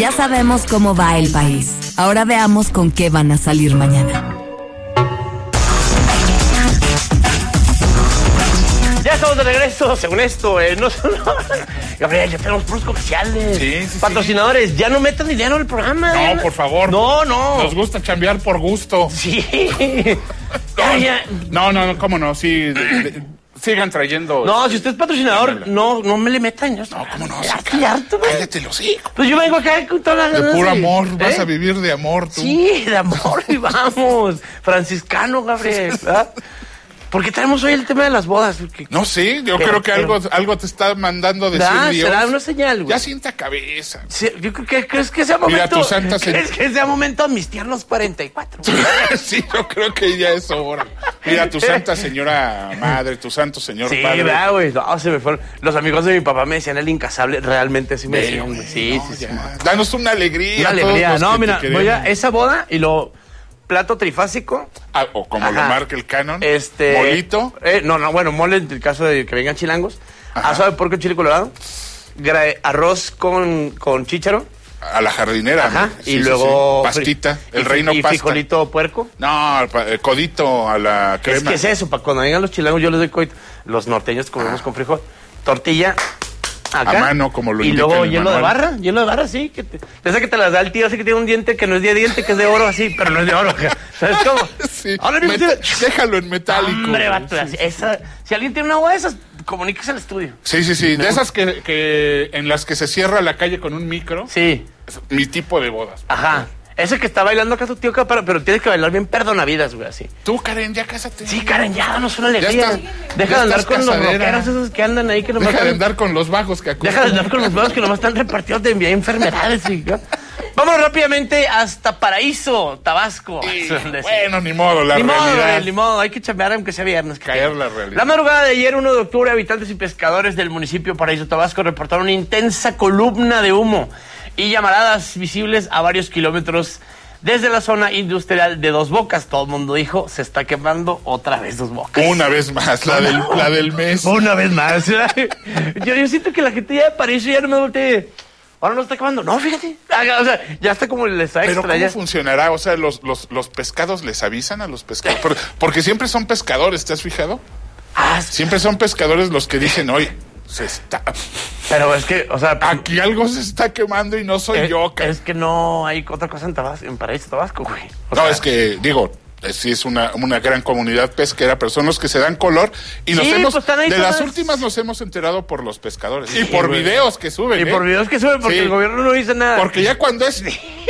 Ya sabemos cómo va el país. Ahora veamos con qué van a salir mañana. Ya estamos de regreso, según esto, Gabriel, ya tenemos puros comerciales. Sí. Patrocinadores, ya no metan dinero en el programa. No, por favor. No. Nos gusta chambear por gusto. Sí. No, cómo no, sí. Sigan trayendo. No, si usted es patrocinador, no me le metan. No, cómo no. Ya estoy harto, güey. Cállate los hijos. Pues yo vengo acá con todas las De ganas puro amor, vas a vivir de amor tú. Sí, de amor, y vamos. Franciscano, Gabriel, ¿verdad? ¿Por qué tenemos hoy el tema de las bodas? No sé, yo creo que algo te está mandando decir Dios. Será una señal, güey. Ya sienta cabeza. Sí, yo creo que crees que sea momento. Mira, tu santa ¿Crees que sea momento de mis tiernos 44? Sí, yo creo que ya es hora. Mira, tu santa señora madre, tu santo señor padre. Sí, güey. No, se me fueron. Los amigos de mi papá me decían el incasable. Realmente sí me decían, güey. Sí. Danos una alegría. Una alegría. No, mira, voy a esa boda y lo plato trifásico. O como lo marca el canon. Molito. Bueno, mole en el caso de que vengan chilangos. Asado de puerco en chile colorado. Arroz con chícharo. A la jardinera. Ajá. ¿No? Y luego pastita. El reino y pasta. frijolito puerco. No, codito a la crema. ¿Qué es eso? Para cuando vengan los chilangos yo les doy codito. Los norteños comemos con frijol. Tortilla. Acá. A mano, como lo y indica luego el hielo manual. de barra, sí. Esa que te las da el tío, así que tiene un diente que no es de diente, que es de oro, así, pero no es de oro. ¿Sabes cómo? Sí. Ahora Déjalo en metálico. Hombre, vato, si alguien tiene una boda de esas, comuníquese al estudio. Sí. De esas que en las que se cierra la calle con un micro. Sí. Es mi tipo de bodas. Ajá. Ese que está bailando acá tu tío, pero tienes que bailar bien perdonavidas, güey, así. Tú, Karen, ya cásate. Sí, Karen, ya danos una alegría. Deja ya de andar estás con los casadera. rockeros esos que andan ahí que nomás. Deja de andar con los bajos que acusan. Deja de andar con los bajos que nomás están repartidos de enviar enfermedades. Vámonos rápidamente hasta Paraíso, Tabasco. Sí, bueno, ni modo, la realidad. Ni modo, hay que chambear aunque sea viernes. Caer la realidad. La madrugada de ayer, 1 de octubre, habitantes y pescadores del municipio Paraíso, Tabasco, reportaron una intensa columna de humo y llamaradas visibles a varios kilómetros desde la zona industrial de Dos Bocas. Todo el mundo dijo, se está quemando otra vez Dos Bocas. Una vez más, la del mes. Una vez más. Yo siento que la gente ya de Paraíso ya no me voltee. Ahora no está quemando. No, fíjate. O sea, ya está como les está extra. Pero ¿cómo ya funcionará? O sea, los pescados les avisan a los pescadores. Porque siempre son pescadores, ¿te has fijado? Siempre son pescadores los que dicen, oye, se está... Pero es que, o sea... Aquí algo se está quemando y no soy yo, cara. Es que no hay otra cosa en Paraíso, Tabasco, güey. Es que, digo... Sí, es una gran comunidad pesquera, pero son los que se dan color y nos hemos, pues de las últimas nos hemos enterado por los pescadores y por güey. Videos que suben. Y por videos que suben, porque el gobierno no dice nada. Porque ya cuando es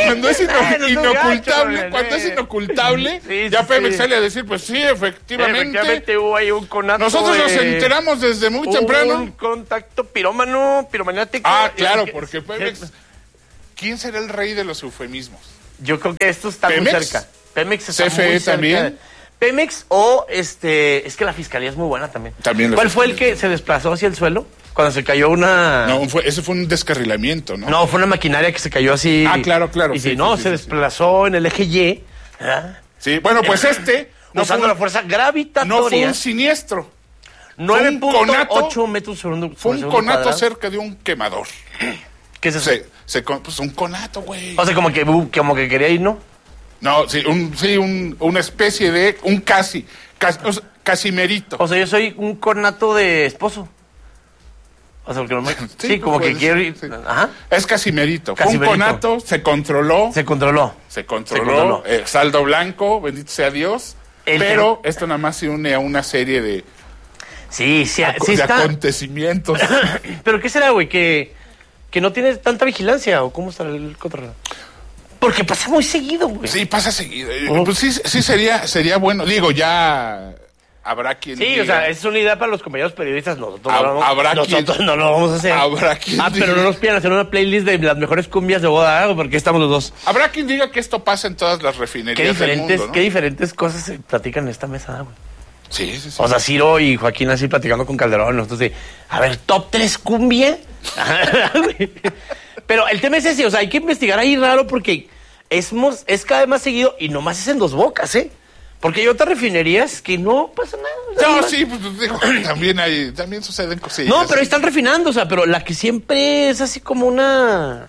inocultable, ya Pemex sale a decir, pues sí, efectivamente hubo ahí un conato. Nosotros nos enteramos desde muy temprano. Un contacto piromaniático. Claro, porque Pemex... ¿Quién será el rey de los eufemismos? Yo creo que esto está ¿Pemex? muy cerca. Pemex está CFE muy cerca. también. Pemex o es que la fiscalía es muy buena también. ¿Cuál fue el que se desplazó hacia el suelo? Cuando se cayó una... No, ese fue un descarrilamiento, ¿no? No, fue una maquinaria que se cayó así. Claro. Y se desplazó en el eje Y. ¿Ah? Sí, bueno, pues usando la fuerza gravitatoria. No fue un siniestro. 9.8 metros sobre segundo. Fue un conato cerca de un quemador. ¿Qué es eso? Pues un conato, güey. O sea, como que quería ir, ¿no? No, una especie de un casimerito. O sea, yo soy un conato de esposo. O sea, porque no me... como que quiero ir... Sí. Ajá. Es casimerito. Fue un conato, se controló. Saldo blanco, bendito sea Dios. Pero esto nada más se une a una serie de... Sí está... acontecimientos. ¿Pero qué será, güey? ¿Que no tiene tanta vigilancia? ¿O cómo estará el control? Porque pasa muy seguido, güey. Sí, pasa seguido. Pues sí sería bueno. Digo, ya habrá quien diga. O sea, es una idea para los compañeros periodistas. Nosotros no lo vamos a hacer. Habrá quien pero no nos pidan hacer una playlist de las mejores cumbias de boda, porque estamos los dos. Habrá quien diga que esto pasa en todas las refinerías del mundo, ¿no? Qué diferentes cosas se platican en esta mesa, güey. Sí. O sea, Ciro y Joaquín así platicando con Calderón. Nosotros a ver, top 3 cumbia. Pero el tema es ese, o sea, hay que investigar ahí raro porque es cada vez más seguido y nomás es en Dos Bocas, ¿eh? Porque hay otras refinerías que no pasa nada. No, sí, pues digo, también suceden cosillas. No, pero están refinando, o sea, pero la que siempre es así como una...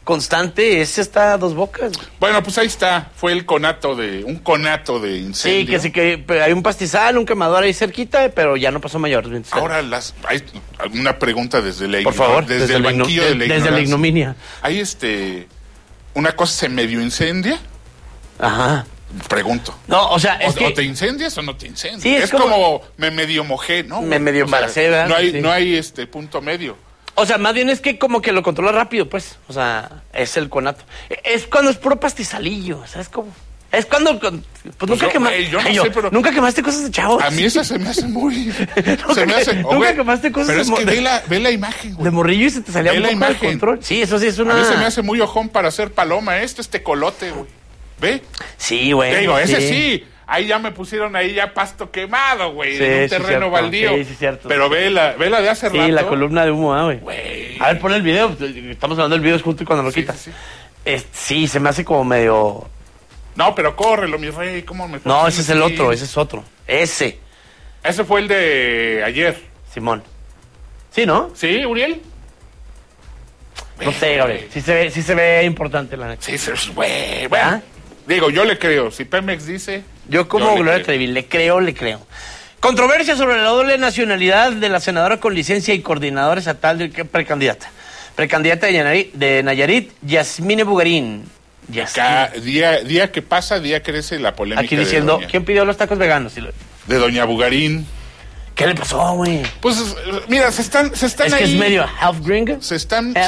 constante es esta Dos Bocas. Bueno, pues ahí está. Fue un conato de incendio. Sí, que hay un pastizal, un quemador ahí cerquita, pero ya no pasó mayor. Ahora hay una pregunta desde la Por favor, desde el banquillo de la ignorancia. Desde la ignominia. Hay una cosa se medio incendia. Ajá. Pregunto. No, o sea, es o que... te incendias o no te incendias. Sí, es como me medio mojé, ¿no? Me medio embaracé, ¿verdad? No hay punto medio. O sea, más bien es que como que lo controla rápido, pues. O sea, es el conato. Es cuando es puro pastizalillo, ¿sabes cómo? Es cuando... Pues nunca quemaste... Nunca quemaste cosas de chavos. A mí esa se me hace muy... Nunca quemaste cosas pero es que ve la imagen, güey. De morrillo y se te salía un poco de control. Sí, eso sí es una... A mí se me hace muy ojón para hacer paloma. Este colote, güey. ¿Ve? Sí, güey. Te digo, ese sí. Ahí ya me pusieron ya pasto quemado, güey, en un terreno baldío. Sí, cierto. Pero ve la de hace rato. Sí, la columna de humo, güey. A ver, pon el video. Estamos hablando del video justo cuando lo quitas. Sí, se me hace como medio... No, pero córrelo, mi rey. ¿Cómo me... No, ese es el otro, ese es otro. Ese fue el de ayer. Simón. ¿Sí, no? ¿Sí, Uriel? No sé, Gabriel. Sí se ve importante, la neta. Sí, güey. Bueno, digo, yo le creo. Si Pemex dice... Yo como Gloria Trevi, le creo. Controversia sobre la doble nacionalidad de la senadora con licencia y coordinadora estatal de precandidata. Precandidata de Nayarit, Yasmine Bugarín. Día que pasa, día crece la polémica. Aquí diciendo, ¿quién pidió los tacos veganos? De doña Bugarín. ¿Qué le pasó, güey? Pues, mira, se están es ahí... que es medio half gringo. Se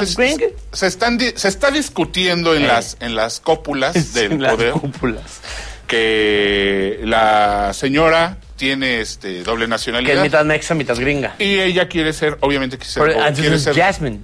está discutiendo en las cópulas del poder. Cúpulas. Que la señora tiene doble nacionalidad. Que es mitad mexa, mitad gringa. Y ella quiere ser, obviamente quiere ser Jasmine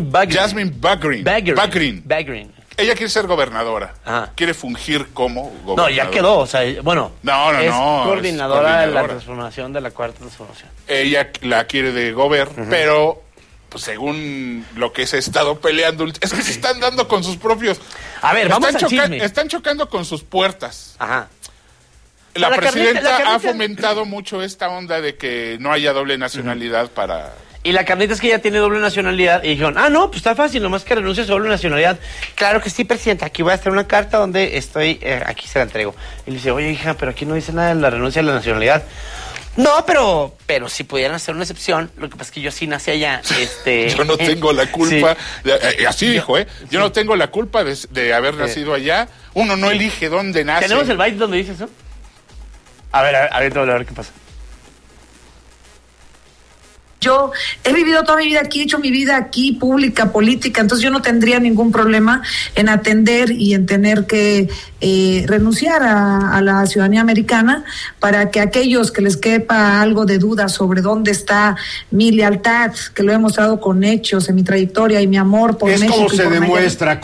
Bagrin. Ella quiere ser gobernadora. Ajá. Quiere fungir como gobernadora. No, ya quedó, o sea, bueno. Es coordinadora de la transformación de la cuarta transformación. Ella la quiere de pero pues, según lo que se ha estado peleando, es que se están dando con sus propios... A ver, vamos al chisme. Están chocando con sus puertas. Ajá. La presidenta ha fomentado mucho esta onda de que no haya doble nacionalidad para... Y la carnita es que ella tiene doble nacionalidad. Y dijeron, no, pues está fácil, nomás que renuncie a su doble nacionalidad. Claro que sí, presidenta, aquí voy a hacer una carta donde estoy, aquí se la entrego. Y le dice, oye, hija, pero aquí no dice nada de la renuncia a la nacionalidad. No, pero si pudieran hacer una excepción, lo que pasa es que yo sí nací allá. Yo no tengo la culpa, sí. Así dijo, yo no tengo la culpa de haber nacido allá. Uno no elige dónde nace. ¿Tenemos el byte donde dice eso? A ver qué pasa. Yo he vivido toda mi vida aquí, he hecho mi vida aquí, pública, política, entonces yo no tendría ningún problema en atender y en tener que renunciar a la ciudadanía americana para que aquellos que les quepa algo de duda sobre dónde está mi lealtad, que lo he mostrado con hechos en mi trayectoria y mi amor por México. Es como se demuestra.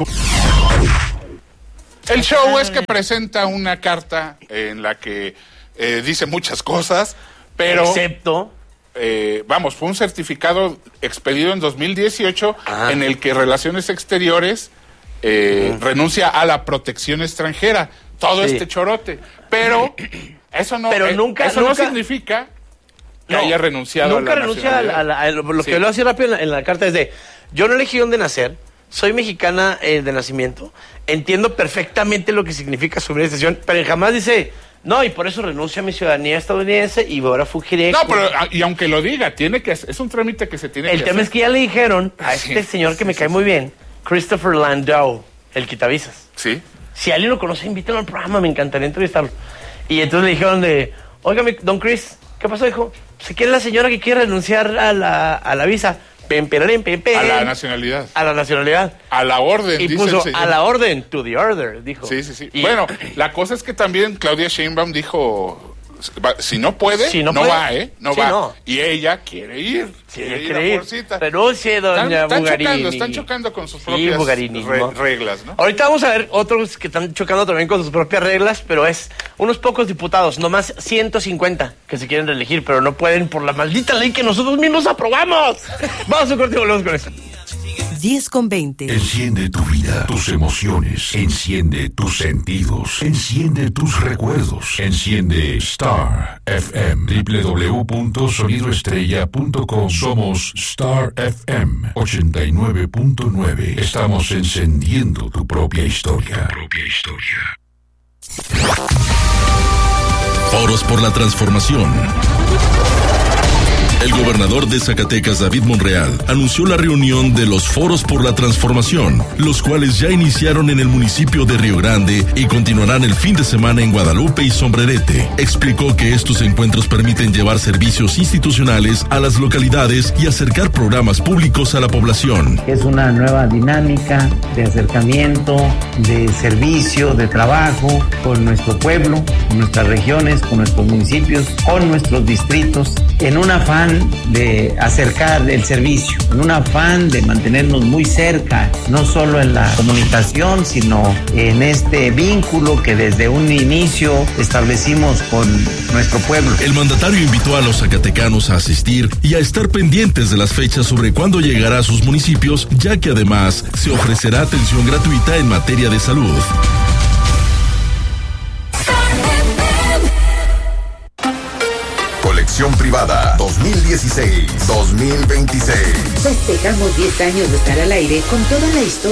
El show es que presenta una carta en la que dice muchas cosas, pero... Excepto... fue un certificado expedido en 2018 en el que Relaciones Exteriores renuncia a la protección extranjera. Todo este chorote. Pero eso no significa que haya renunciado a la nacionalidad. Lo que yo lo hacía rápido en la carta es de, yo no elegí dónde nacer, soy mexicana de nacimiento, entiendo perfectamente lo que significa su administración, pero jamás dice... No, y por eso renuncio a mi ciudadanía estadounidense y ahora fugiré. No, pero y aunque lo diga, es un trámite que se tiene que hacer. El tema es que ya le dijeron a este señor que me cae muy bien, Christopher Landau, el quitavisas. Sí. Si alguien lo conoce, invítalo al programa, me encantaría entrevistarlo. Y entonces le dijeron oiga, don Chris, ¿qué pasó, hijo? ¿Se quiere la señora que quiere renunciar a la visa? A la nacionalidad. A la nacionalidad. A la orden, y dice puso, el señor. a la orden, to the order, dijo. Sí. Bueno, la cosa es que también Claudia Sheinbaum dijo, si no puede, no va. No. Y ella quiere ir. Quiere ir a Forcita. Renuncie, doña Bugarini. Están chocando con sus propias reglas, ¿no? Ahorita vamos a ver otros que están chocando también con sus propias reglas, pero es unos pocos diputados, nomás 150 que se quieren reelegir, pero no pueden por la maldita ley que nosotros mismos aprobamos. Vamos a corte y volvemos con eso. las 10:20. Enciende tu vida, tus emociones, enciende tus sentidos, enciende tus recuerdos, enciende Star FM, www.sonidoestrella.com. Somos Star FM 89.9. Estamos encendiendo tu propia historia. Foros por la transformación. El gobernador de Zacatecas, David Monreal, anunció la reunión de los Foros por la Transformación, los cuales ya iniciaron en el municipio de Río Grande y continuarán el fin de semana en Guadalupe y Sombrerete. Explicó que estos encuentros permiten llevar servicios institucionales a las localidades y acercar programas públicos a la población. Es una nueva dinámica de acercamiento, de servicio, de trabajo con nuestro pueblo, con nuestras regiones, con nuestros municipios, con nuestros distritos, en un afán de acercar el servicio, en un afán de mantenernos muy cerca, no solo en la comunicación, sino en este vínculo que desde un inicio establecimos con nuestro pueblo. El mandatario invitó a los zacatecanos a asistir y a estar pendientes de las fechas sobre cuándo llegará a sus municipios, ya que además se ofrecerá atención gratuita en materia de salud. Colección privada 2016-2026. Festejamos 10 años de estar al aire con toda la historia